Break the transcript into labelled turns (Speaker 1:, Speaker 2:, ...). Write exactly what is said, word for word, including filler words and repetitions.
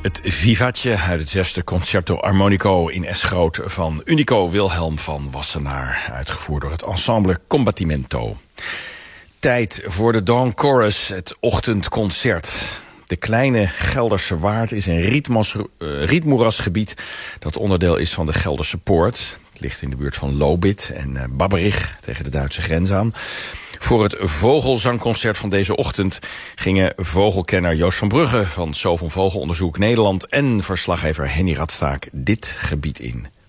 Speaker 1: Het Vivatje uit het zesde Concerto Armonico in S-groot van Unico Wilhelm van Wassenaar, uitgevoerd door het ensemble Combattimento. Tijd voor de Dawn Chorus, het ochtendconcert. De kleine Gelderse Waard is een rietmos, uh, rietmoerasgebied dat onderdeel is van de Gelderse Poort. Het ligt in de buurt van Lobith en uh, Babberich tegen de Duitse grens aan. Voor het vogelzangconcert van deze ochtend gingen vogelkenner Joost van Brugge van Sovon Vogelonderzoek Nederland en verslaggever Henny Radstaak dit gebied in.